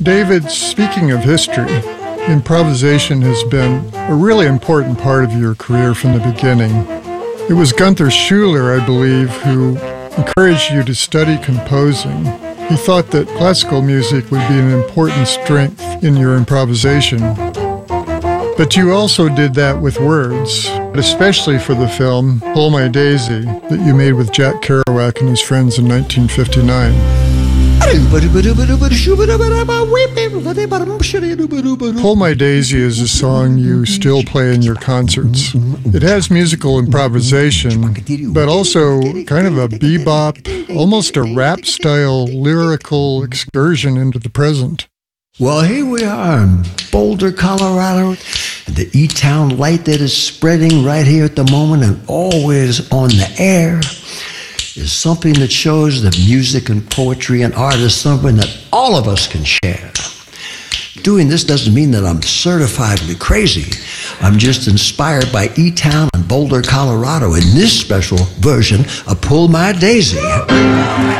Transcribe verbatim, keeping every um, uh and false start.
David, speaking of history, improvisation has been a really important part of your career from the beginning. It was Gunther Schuller, I believe, who encouraged you to study composing. He thought that classical music would be an important strength in your improvisation. But you also did that with words, especially for the film Pull My Daisy that you made with Jack Kerouac and his friends in nineteen fifty-nine. Pull My Daisy is a song you still play in your concerts. It has musical improvisation, but also kind of a bebop, almost a rap-style lyrical excursion into the present. Well, here we are in Boulder, Colorado. The E-Town light that is spreading right here at the moment and always on the air is something that shows that music and poetry and art is something that all of us can share. Doing this doesn't mean that I'm certifiably crazy. I'm just inspired by E-Town and Boulder, Colorado in this special version of Pull My Daisy.